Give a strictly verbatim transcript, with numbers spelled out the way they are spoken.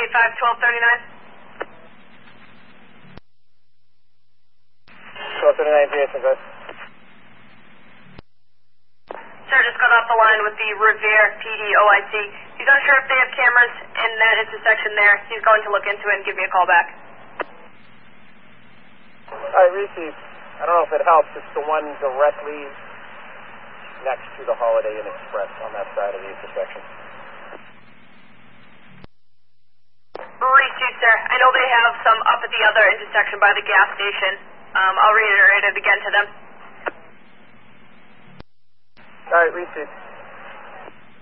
twenty-five twelve thirty-nine. twelve thirty-nine, Jason, go ahead. Sir, just got off the line with the Revere P D O I C. He's unsure if they have cameras in that intersection there. He's going to look into it and give me a call back. Alright, Reese, I don't know if it helps. It's the one directly next to the Holiday Inn Express on that side of the intersection. Reese, sir. I know they have some up at the other intersection by the gas station. Um, I'll reiterate it again to them. Alright, Reese.